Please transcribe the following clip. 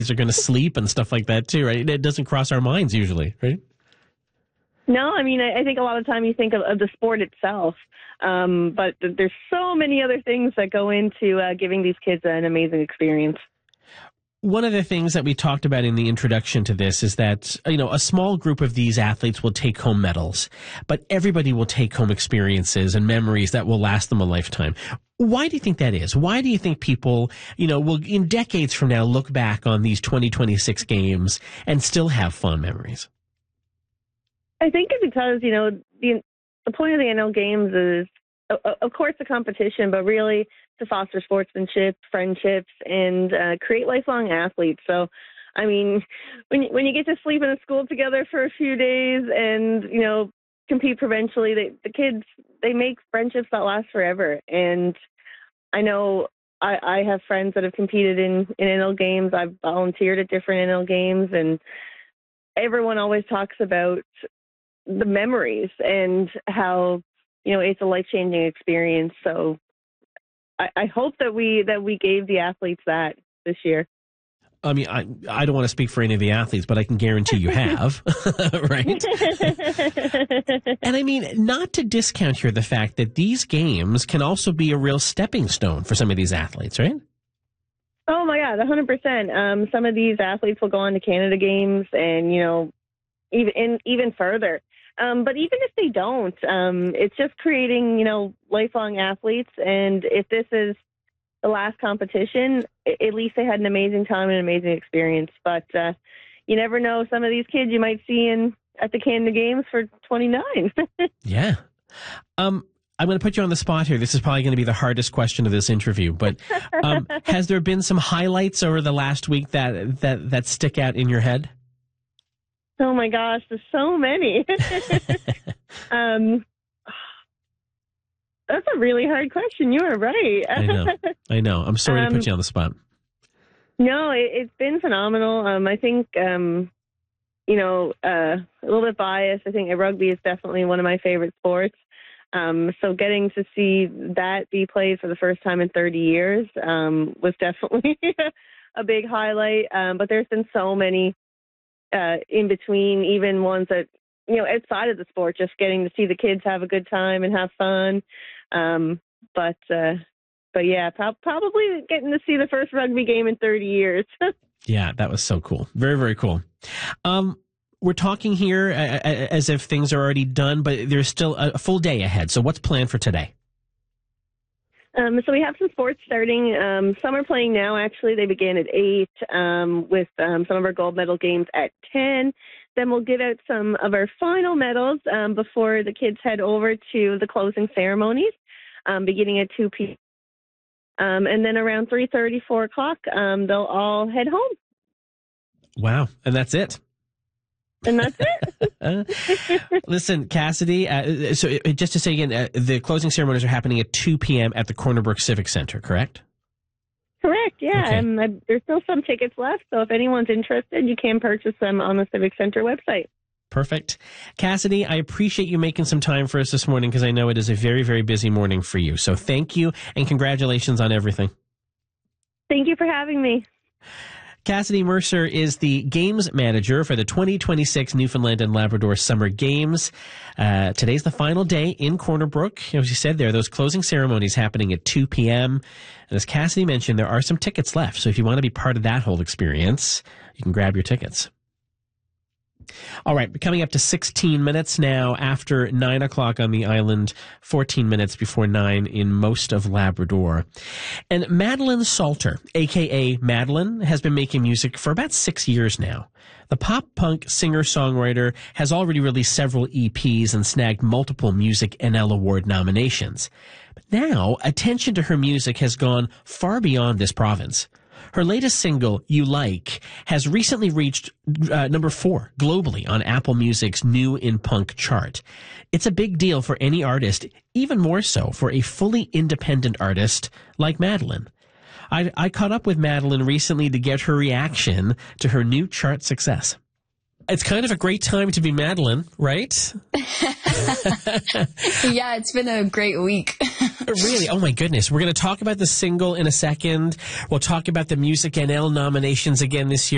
are going to sleep and stuff like that too, right? It doesn't cross our minds usually, right? No, I mean, I think a lot of the time you think of the sport itself, but there's so many other things that go into giving these kids an amazing experience. One of the things that we talked about in the introduction to this is that, a small group of these athletes will take home medals, but everybody will take home experiences and memories that will last them a lifetime. Why do you think that is? Why do you think people, will in decades from now look back on these 2026 games and still have fond memories? I think it's because, the point of the NL Games is, of course, the competition, but really to foster sportsmanship, friendships, and create lifelong athletes. So, I mean, when you get to sleep in a school together for a few days and, compete provincially, the kids, they make friendships that last forever. And I know I have friends that have competed in NL Games. I've volunteered at different NL Games, and everyone always talks about the memories and how, it's a life-changing experience. So I hope that we gave the athletes that this year. I mean, I don't want to speak for any of the athletes, but I can guarantee you have, right? And I mean, not to discount here the fact that these games can also be a real stepping stone for some of these athletes, right? Oh my God, 100%. Some of these athletes will go on to Canada Games and, even further. But even if they don't, it's just creating, lifelong athletes. And if this is the last competition, at least they had an amazing time and an amazing experience. But you never know. Some of these kids you might see at the Canada Games for 29. Yeah. I'm going to put you on the spot here. This is probably going to be the hardest question of this interview. But has there been some highlights over the last week that stick out in your head? Oh my gosh, there's so many. That's a really hard question. You are right. I know. I'm sorry to put you on the spot. No, it's been phenomenal. I think, a little bit biased. I think rugby is definitely one of my favorite sports. So getting to see that be played for the first time in 30 years was definitely a big highlight. But there's been so many in between, even ones that, outside of the sport, just getting to see the kids have a good time and have fun. But yeah, probably getting to see the first rugby game in 30 years. Yeah, that was so cool. Very, very cool. We're talking here as if things are already done, but there's still a full day ahead. So what's planned for today? So we have some sports starting. Some are playing now, actually. They begin at 8 with some of our gold medal games at 10. Then we'll give out some of our final medals before the kids head over to the closing ceremonies, beginning at 2 p.m. And then around 3:30, 4 o'clock, they'll all head home. Wow. And that's it. And that's it. Listen, Cassidy, so just to say again, the closing ceremonies are happening at 2 p.m. at the Corner Brook Civic Center, correct? Correct, yeah. Okay. And there's still some tickets left, so if anyone's interested, you can purchase them on the Civic Center website. Perfect. Cassidy, I appreciate you making some time for us this morning because I know it is a very, very busy morning for you. So thank you and congratulations on everything. Thank you for having me. Cassidy Mercer is the games manager for the 2026 Newfoundland and Labrador Summer Games. Today's the final day in Corner Brook. As you said, there are those closing ceremonies happening at 2 p.m. And as Cassidy mentioned, there are some tickets left. So if you want to be part of that whole experience, you can grab your tickets. All right, coming up to 16 minutes now after 9 o'clock on the island, 14 minutes before 9 in most of Labrador. And Madeline Salter, a.k.a. Madeline, has been making music for about 6 years now. The pop-punk singer-songwriter has already released several EPs and snagged multiple Music NL Award nominations. But now, attention to her music has gone far beyond this province. Her latest single, You Like, has recently reached number 4 globally on Apple Music's New in Punk chart. It's a big deal for any artist, even more so for a fully independent artist like Madeline. I caught up with Madeline recently to get her reaction to her new chart success. It's kind of a great time to be Madeline, right? Yeah, it's been a great week. Really? Oh my goodness. We're going to talk about the single in a second. We'll talk about the Music NL nominations again this year.